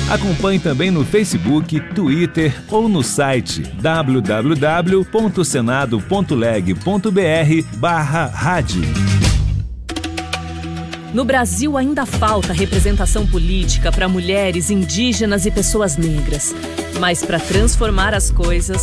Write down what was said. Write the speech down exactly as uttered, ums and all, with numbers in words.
Acompanhe também no Facebook, Twitter ou no site w w w ponto senado ponto leg ponto b r barra rádio. No Brasil ainda falta representação política para mulheres, indígenas e pessoas negras. Mas para transformar as coisas,